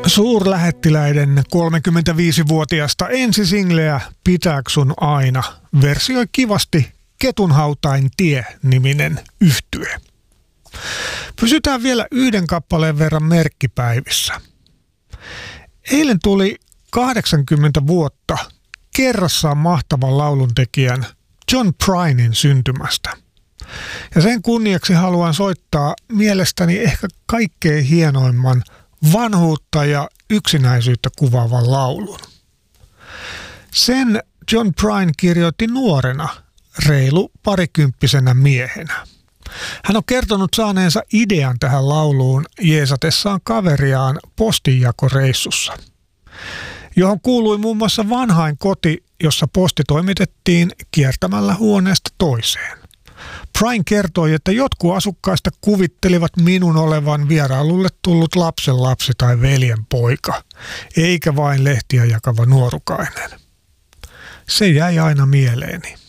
Suurlähettiläiden 35-vuotiaasta ensisingleä Pitääks sun aina versioi kivasti Ketunhautain tie-niminen yhtye. Pysytään vielä yhden kappaleen verran merkkipäivissä. Eilen tuli 80 vuotta kerrassaan mahtavan lauluntekijän John Prynen syntymästä. Ja sen kunniaksi haluan soittaa mielestäni ehkä kaikkein hienoimman vanhuutta ja yksinäisyyttä kuvaavan laulun. Sen John Prine kirjoitti nuorena, reilu parikymppisenä miehenä. Hän on kertonut saaneensa idean tähän lauluun jeesatessaan kaveriaan postinjakoreissussa, johon kuului muun muassa vanhain koti, jossa posti toimitettiin kiertämällä huoneesta toiseen. Pryne kertoi, että jotkut asukkaista kuvittelivat minun olevan vierailulle tullut lapsenlapsi tai veljen poika, eikä vain lehtiä jakava nuorukainen. Se jäi aina mieleeni.